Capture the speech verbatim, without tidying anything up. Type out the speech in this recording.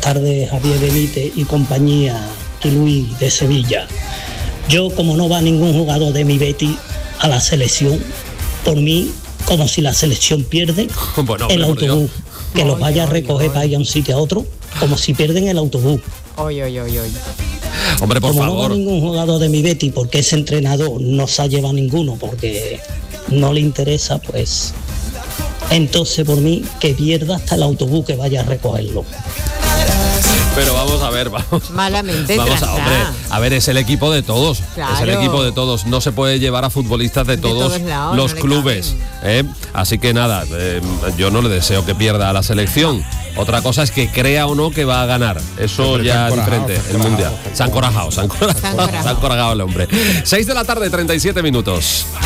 tardes, Javier Benítez y compañía, y Luis de Sevilla. Yo, como no va ningún jugador de mi Betis a la selección, por mí, como si la selección pierde, bueno, el hombre, autobús, que los vaya a recoger para ir a un sitio a otro, como si pierden el autobús. Oye, oye, oye, oye. Hombre, por como favor. no va ningún jugador de mi Betis, porque ese entrenador no se ha llevado ninguno, porque no le interesa, pues entonces por mí que pierda hasta el autobús que vaya a recogerlo. Pero vamos a ver, vamos. Malamente Vamos a, hombre, a ver, es el equipo de todos. Claro. Es el equipo de todos. No se puede llevar a futbolistas de, De todos, todos lados, los no clubes. ¿eh? Así que nada, eh, yo no le deseo que pierda a la selección. Otra cosa es que crea o no que va a ganar. Eso Pero ya es se han diferente. corajado, El mundial. Se han corajado, se han corajado. Se han corajado el hombre. seis de la tarde, treinta y siete minutos.